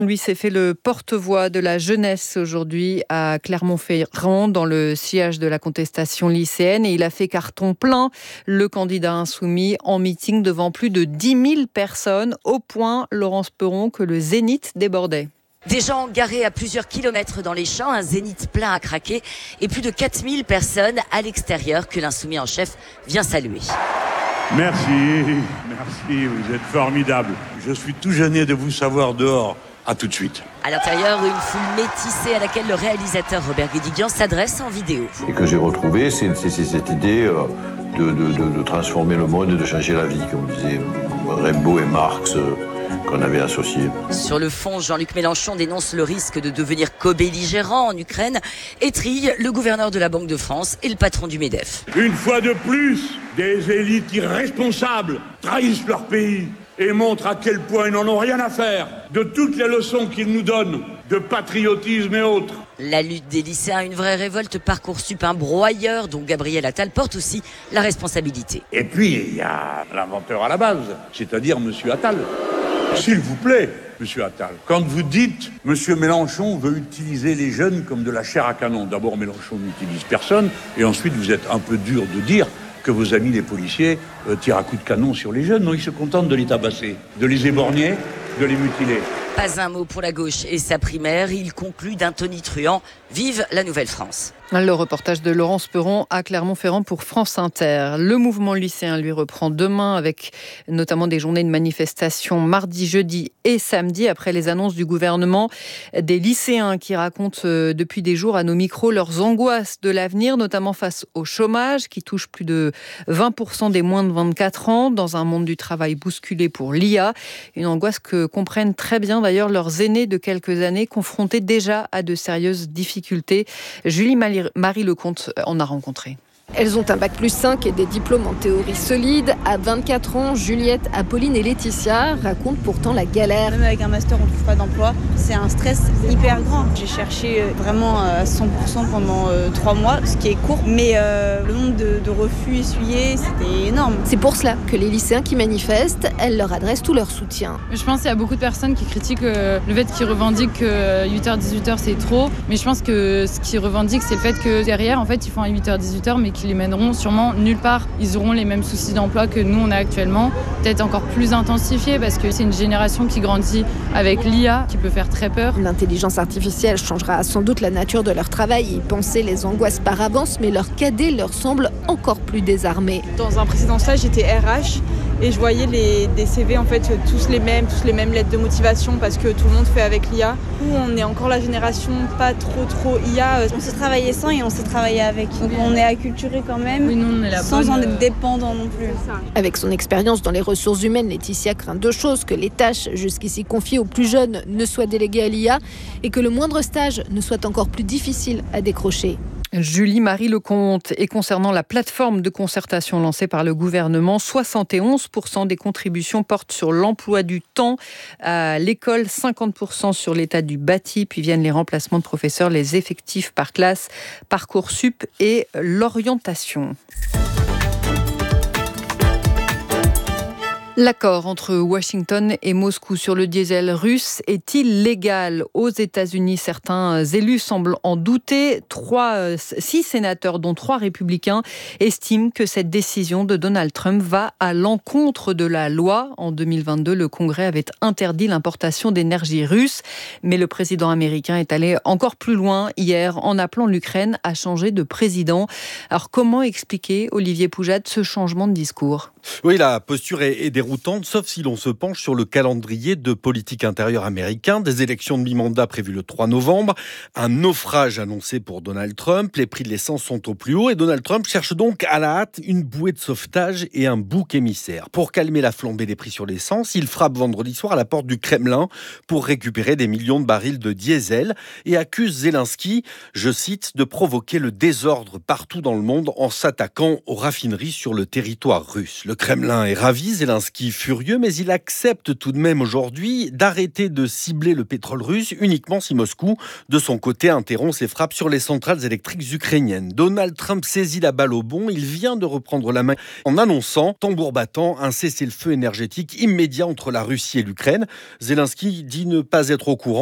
Lui s'est fait le porte-voix de la jeunesse aujourd'hui à Clermont-Ferrand dans le sillage de la contestation lycéenne et il a fait carton plein, le candidat insoumis, en meeting devant plus de 10 000 personnes, au point, Laurence Perron, que le zénith débordait. Des gens garés à plusieurs kilomètres dans les champs, un zénith plein à craquer et plus de 4000 personnes à l'extérieur que l'insoumis en chef vient saluer. Merci, vous êtes formidable. Je suis tout gêné de vous savoir dehors. À tout de suite. À l'intérieur, une foule métissée à laquelle le réalisateur Robert Guédiguian s'adresse en vidéo. Et que j'ai retrouvé, c'est cette idée de transformer le monde et de changer la vie, comme disaient Rimbaud et Marx, qu'on avait associés. Sur le fond, Jean-Luc Mélenchon dénonce le risque de devenir co-belligérant en Ukraine et trille le gouverneur de la Banque de France et le patron du MEDEF. Une fois de plus, des élites irresponsables trahissent leur pays et montrent à quel point ils n'en ont rien à faire de toutes les leçons qu'ils nous donnent de patriotisme et autres. La lutte des lycéens, une vraie révolte, Parcoursup, un broyeur dont Gabriel Attal porte aussi la responsabilité. Et puis, il y a l'inventeur à la base, c'est-à-dire Monsieur Attal. S'il vous plaît, Monsieur Attal, quand vous dites Monsieur Mélenchon veut utiliser les jeunes comme de la chair à canon, d'abord Mélenchon n'utilise personne, et ensuite vous êtes un peu dur de dire que vos amis les policiers tirent à coups de canon sur les jeunes. Non, ils se contentent de les tabasser, de les éborgner, de les mutiler. Pas un mot pour la gauche et sa primaire. Il conclut d'un tonitruant. Vive la Nouvelle-France. Le reportage de Laurence Perron à Clermont-Ferrand pour France Inter. Le mouvement lycéen lui reprend demain avec notamment des journées de manifestation mardi, jeudi et samedi après les annonces du gouvernement. Des lycéens qui racontent depuis des jours à nos micros leurs angoisses de l'avenir, notamment face au chômage qui touche plus de 20% des moins de 24 ans dans un monde du travail bousculé pour l'IA. Une angoisse que comprennent très bien d'ailleurs leurs aînés de quelques années confrontés déjà à de sérieuses difficultés. Julie Marie Lecomte en a rencontré. Elles ont un bac+5 et des diplômes en théorie solide. À 24 ans, Juliette, Apolline et Laetitia racontent pourtant la galère. Même avec un master, on ne trouve pas d'emploi. C'est un stress hyper grand. J'ai cherché vraiment à 100% pendant 3 mois, ce qui est court. Mais le nombre de refus essuyés, c'était énorme. C'est pour cela que les lycéens qui manifestent, elles leur adressent tout leur soutien. Je pense qu'il y a beaucoup de personnes qui critiquent le fait qu'ils revendiquent que 8h, 18h, c'est trop. Mais je pense que ce qu'ils revendiquent, c'est le fait que derrière, en fait, ils font à 8h, 18h, mais qui les mèneront sûrement nulle part. Ils auront les mêmes soucis d'emploi que nous on a actuellement, peut-être encore plus intensifiés parce que c'est une génération qui grandit avec l'IA qui peut faire très peur. L'intelligence artificielle changera sans doute la nature de leur travail. Ils pensaient les angoisses par avance, mais leur cadet leur semble encore plus désarmé. Dans un précédent stage, j'étais RH et je voyais des CV en fait tous les mêmes lettres de motivation parce que tout le monde fait avec l'IA. Nous, on est encore la génération pas trop IA. On s'est travaillé sans et on s'est travaillé avec. Donc on est acculturé quand même, oui, nous, on est sans en être dépendant non plus. Avec son expérience dans les ressources humaines, Laetitia craint 2 choses, que les tâches jusqu'ici confiées aux plus jeunes ne soient déléguées à l'IA et que le moindre stage ne soit encore plus difficile à décrocher. Julie Marie Lecomte. Et concernant la plateforme de concertation lancée par le gouvernement, 71% des contributions portent sur l'emploi du temps à l'école, 50% sur l'état du bâti, puis viennent les remplacements de professeurs, les effectifs par classe, Parcoursup et l'orientation. L'accord entre Washington et Moscou sur le diesel russe est-il légal aux États-Unis? Certains élus semblent en douter. 6 sénateurs, dont 3 républicains, estiment que cette décision de Donald Trump va à l'encontre de la loi. En 2022, le Congrès avait interdit l'importation d'énergie russe. Mais le président américain est allé encore plus loin hier en appelant l'Ukraine à changer de président. Alors comment expliquer, Olivier Poujade, ce changement de discours? Oui, la posture est déroutante, sauf si l'on se penche sur le calendrier de politique intérieure américain. Des élections de mi-mandat prévues le 3 novembre, un naufrage annoncé pour Donald Trump, les prix de l'essence sont au plus haut et Donald Trump cherche donc à la hâte une bouée de sauvetage et un bouc émissaire. Pour calmer la flambée des prix sur l'essence, il frappe vendredi soir à la porte du Kremlin pour récupérer des millions de barils de diesel et accuse Zelensky, je cite, de provoquer le désordre partout dans le monde en s'attaquant aux raffineries sur le territoire russe. Le Kremlin est ravi, Zelensky Zelensky furieux, mais il accepte tout de même aujourd'hui d'arrêter de cibler le pétrole russe uniquement si Moscou, de son côté, interrompt ses frappes sur les centrales électriques ukrainiennes. Donald Trump saisit la balle au bond. Il vient de reprendre la main en annonçant, tambour battant, un cessez-le-feu énergétique immédiat entre la Russie et l'Ukraine. Zelensky dit ne pas être au courant